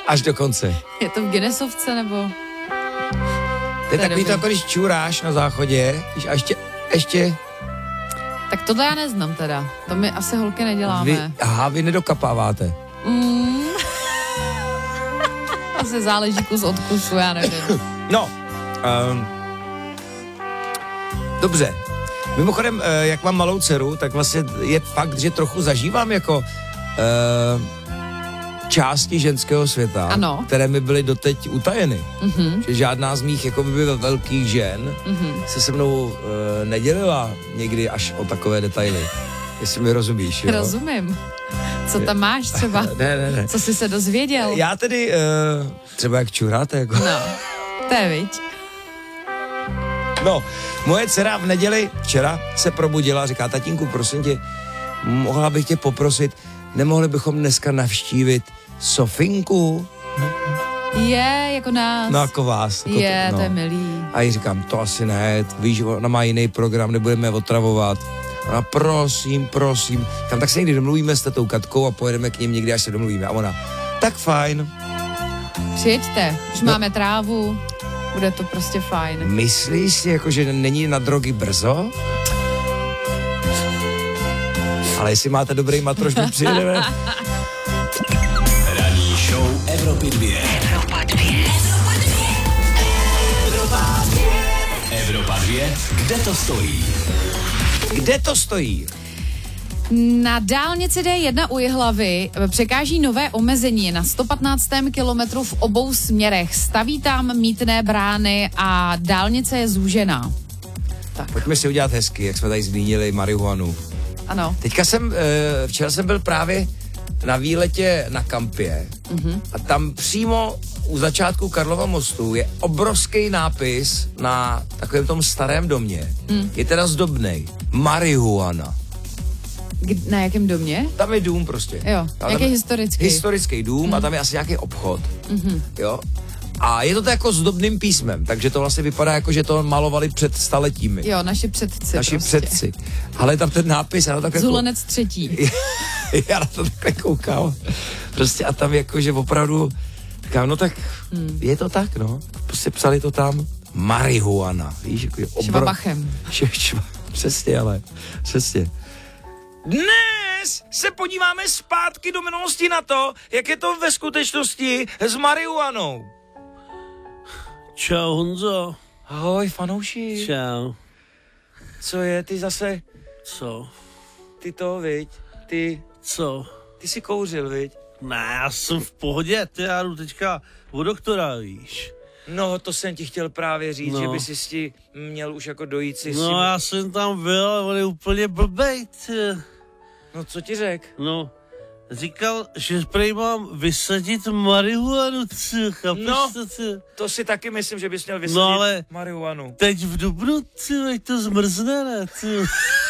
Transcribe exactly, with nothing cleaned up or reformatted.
Až do konce. Je to v Guinnessovce, nebo? To je takový to, jako když čuráš na záchodě, když a ještě, ještě... Tak tohle já neznám teda. To my asi holky neděláme. Vy, aha, vy nedokapáváte. Mm. Asi záleží kus od kusu, já nevím. No, um, dobře. Mimochodem, jak mám malou dceru, tak vlastně je fakt, že trochu zažívám jako uh, části ženského světa, ano. které mi byly doteď utajeny. Mm-hmm. Že žádná z mých jako by velkých žen mm-hmm. se se mnou uh, nedělila někdy až o takové detaily. Jestli mi rozumíš, jo? Rozumím. Co tam máš třeba? ne, ne, ne. Co jsi se dozvěděl? Já tedy uh, třeba jak čuráte, jako... No, to je viď. No, moje dcera v neděli včera se probudila a říká, tatínku, prosím tě, mohla bych tě poprosit, nemohli bychom dneska navštívit Sofinku? Je, jako nás. No, jako vás. Jako je, to, no. to je milý. A jí říkám, to asi ne, víš, ona má jiný program, nebudeme otravovat. Ona, prosím, prosím. Tam tak se někdy domluvíme s tatou Katkou a pojedeme k ním někdy, až se domluvíme. A ona, tak fajn. Přijeďte, už no. máme trávu. Bude to prostě fajn. Myslíš si, jako, že není na drogy brzo? Ale jestli máte dobrý matroš, my přijedeme. Ranní show Evropy dvě. Evropa dvě. Evropa dvě. Evropa dvě. Kde to stojí? Kde to stojí? Na dálnici D jedna u Jihlavy překáží nové omezení na sto patnáctém kilometru v obou směrech. Staví tam mýtné brány a dálnice je zúžená. Tak. Pojďme si udělat hezky, jak jsme tady zmínili marihuanu. Ano. Teďka jsem, včera jsem byl právě na výletě na Kampě mm-hmm. a tam přímo u začátku Karlova mostu je obrovský nápis na takovém tom starém domě. Mm. Je teda zdobnej. Marihuana. K- na jakém domě? Tam je dům prostě. Jo, jaký historický. Historický dům mm. a tam je asi nějaký obchod. Mm-hmm. Jo. A je to tak jako zdobným písmem, takže to vlastně vypadá jako, že to malovali před staletími. Jo, naši předci. Naši prostě. předci. Ale tam ten nápis, já tak jako... Zulenec třetí. Já na to takhle koukám. Prostě a tam jako, že opravdu... Říkám, no tak hmm. je to tak, no. Prostě psali to tam marihuana. Víš, jako je obro... Švabachem. Šva... Přesně, ale. Přesně. Dnes se podíváme zpátky do minulosti na to, jak je to ve skutečnosti s marihuanou. Čau, Honzo. Ahoj, fanouši. Čau. Co je, ty zase... Co? Ty to, viď? Ty... Co? Ty jsi kouřil, viď? Ne, já jsem v pohodě, ty já jdu teďka u doktora, víš. No, to jsem ti chtěl právě říct, no. že by si ti měl už jako dojít si No, s tím... já jsem tam byl, ale on je úplně blbej, ty. No, co ti řek? No, říkal, že prej mám vysadit marihuanu, ty, chápeš no, to, ty? To si taky myslím, že bys měl vysadit no, ale marihuanu. Teď v dubnu, ty, veď to zmrzne, ne, ty.